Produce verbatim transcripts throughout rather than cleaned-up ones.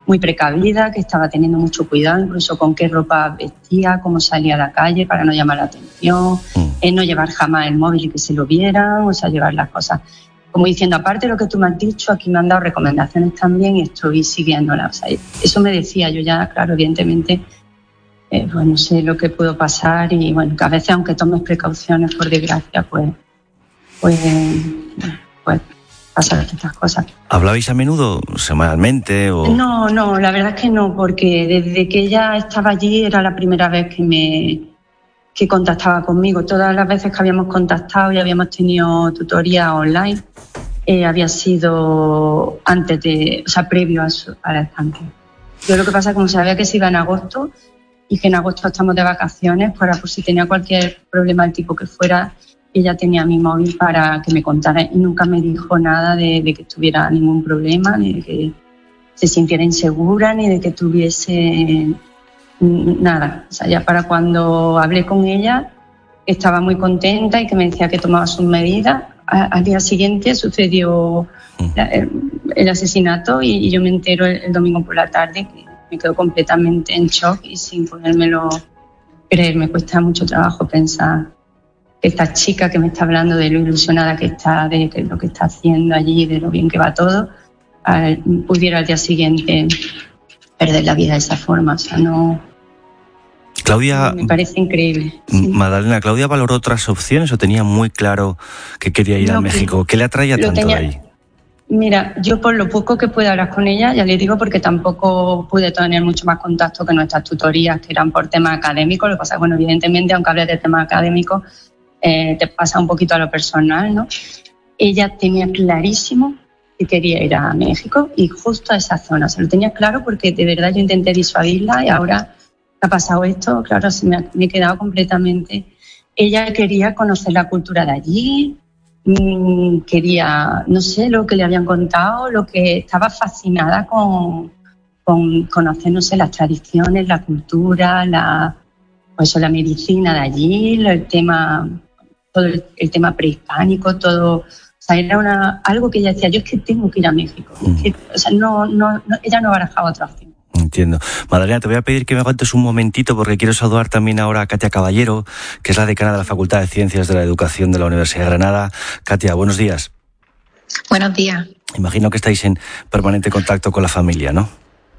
muy precavida, que estaba teniendo mucho cuidado, incluso con qué ropa vestía, cómo salía a la calle para no llamar la atención, mm. eh, no llevar jamás el móvil y que se lo vieran, o sea, llevar las cosas. Como diciendo, aparte de lo que tú me has dicho, aquí me han dado recomendaciones también y estoy siguiéndolas. O sea, eso me decía yo ya, claro, evidentemente, eh, pues no sé lo que puedo pasar y bueno, que a veces aunque tomes precauciones, por desgracia, pues, pues, pues pasan estas cosas. ¿Hablabais a menudo, semanalmente? O... No, no, la verdad es que no, porque desde que ella estaba allí era la primera vez que me que contactaba conmigo. Todas las veces que habíamos contactado y habíamos tenido tutoría online, eh, había sido antes de, o sea, previo a, su, a la estancia. Yo lo que pasa es que como sabía que se iba en agosto y que en agosto estamos de vacaciones, pues por si tenía cualquier problema del tipo que fuera, ella tenía mi móvil para que me contara y nunca me dijo nada de, de que tuviera ningún problema, ni de que se sintiera insegura, ni de que tuviese nada. O sea, ya para cuando hablé con ella, estaba muy contenta y que me decía que tomaba sus medidas. Al día siguiente sucedió el, el asesinato y, y yo me entero el, el domingo por la tarde, que me quedo completamente en shock y sin podérmelo creer. Me cuesta mucho trabajo pensar que esta chica que me está hablando de lo ilusionada que está, de, de lo que está haciendo allí, de lo bien que va todo, al, pudiera al día siguiente perder la vida de esa forma. O sea, no... Claudia, me parece increíble. Sí. Magdalena, ¿Claudia valoró otras opciones o tenía muy claro que quería ir no, a México? ¿Qué le atraía tanto tenía, de ahí? Mira, yo por lo poco que pude hablar con ella, ya le digo, porque tampoco pude tener mucho más contacto que nuestras tutorías, que eran por temas académicos. Lo que pasa es que, bueno, evidentemente, aunque hables de temas académicos, eh, te pasa un poquito a lo personal, ¿no? Ella tenía clarísimo que quería ir a México y justo a esa zona. Se lo tenía claro porque de verdad yo intenté disuadirla y ahora ha pasado esto, claro, me, ha, me he quedado completamente... Ella quería conocer la cultura de allí, mmm, quería, no sé, lo que le habían contado, lo que estaba fascinada con, con conocer, no sé, las tradiciones, la cultura, la, pues, la medicina de allí, el tema, todo el, el tema prehispánico, todo... O sea, era una, algo que ella decía, yo es que tengo que ir a México. Mm. Es que, o sea, no, no, no, ella no barajaba otra opción. Entiendo. Magdalena, te voy a pedir que me aguantes un momentito porque quiero saludar también ahora a Katia Caballero, que es la decana de la Facultad de Ciencias de la Educación de la Universidad de Granada. Katia, buenos días. Buenos días. Imagino que estáis en permanente contacto con la familia, ¿no?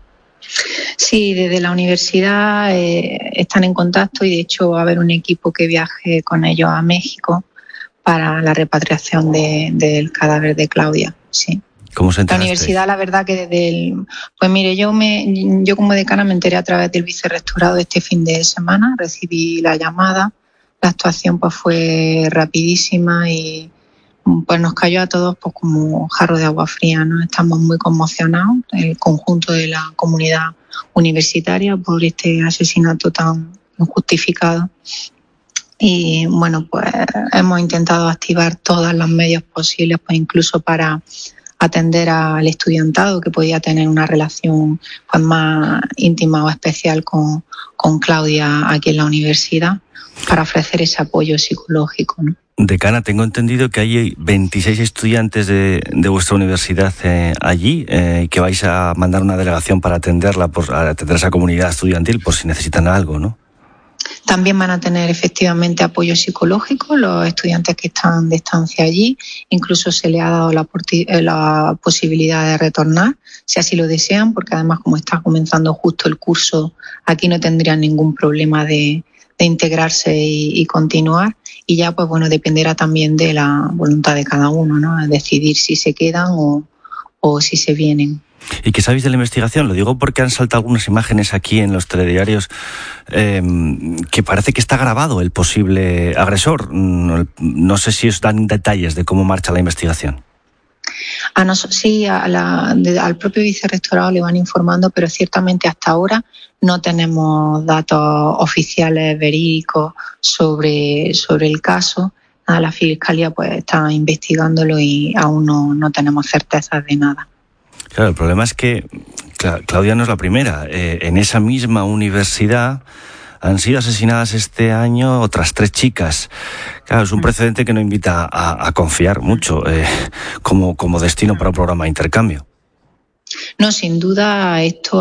Sí, desde la universidad eh, están en contacto y de hecho va a haber un equipo que viaje con ellos a México para la repatriación de, del cadáver de Claudia, sí. ¿Cómo se la universidad, la verdad que desde el... Pues mire, yo me yo como decana me enteré a través del vicerrectorado este fin de semana, recibí la llamada, la actuación pues fue rapidísima y pues nos cayó a todos pues como jarro de agua fría, ¿no? Estamos muy conmocionados, el conjunto de la comunidad universitaria por este asesinato tan injustificado. Y bueno, pues hemos intentado activar todos los medios posibles, pues incluso para atender al estudiantado que podía tener una relación pues más íntima o especial con, con Claudia aquí en la universidad para ofrecer ese apoyo psicológico, ¿no? Decana, tengo entendido que hay veintiséis estudiantes de, de vuestra universidad eh, allí, eh, que vais a mandar una delegación para atenderla, por, a atender a esa comunidad estudiantil por si necesitan algo, ¿no? También van a tener efectivamente apoyo psicológico los estudiantes que están de estancia allí. Incluso se les ha dado la, la posibilidad de retornar, si así lo desean, porque además como está comenzando justo el curso, aquí no tendrían ningún problema de, de integrarse y, y continuar. Y ya, pues bueno, dependerá también de la voluntad de cada uno, ¿no? Decidir si se quedan o, o si se vienen. ¿Y qué sabéis de la investigación? Lo digo porque han saltado algunas imágenes aquí en los telediarios eh, que parece que está grabado el posible agresor. No, no sé si os dan detalles de cómo marcha la investigación. A nos, sí, a la, de, al propio vicerrectorado le van informando, pero ciertamente hasta ahora no tenemos datos oficiales verídicos sobre, sobre el caso. La Fiscalía pues está investigándolo y aún no, no tenemos certezas de nada. Claro, el problema es que Claudia no es la primera. Eh, en esa misma universidad han sido asesinadas este año otras tres chicas. Claro, es un precedente que no invita a, a confiar mucho eh, como, como destino para un programa de intercambio. No, sin duda esto